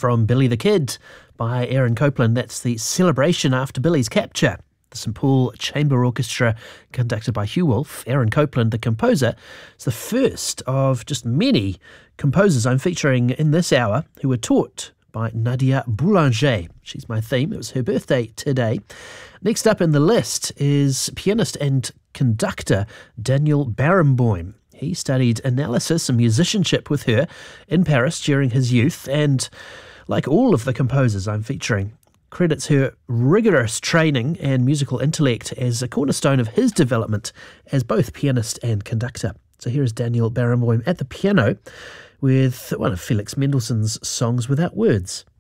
from Billy the Kid by Aaron Copland. That's the celebration after Billy's capture. The St Paul Chamber Orchestra, conducted by Hugh Wolf. Aaron Copland, the composer, is the first of just many composers I'm featuring in this hour who were taught by Nadia Boulanger. She's my theme. It was her birthday today. Next up in the list is pianist and conductor Daniel Barenboim. He studied analysis and musicianship with her in Paris during his youth, and like all of the composers I'm featuring, credits her rigorous training and musical intellect as a cornerstone of his development as both pianist and conductor. So here is Daniel Barenboim at the piano with one of Felix Mendelssohn's Songs Without Words.